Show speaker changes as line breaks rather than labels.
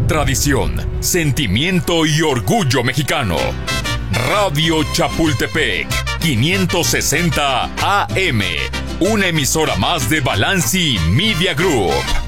tradición, sentimiento y orgullo mexicano. Radio Chapultepec, 560 AM, una emisora más de Balanci Media Group.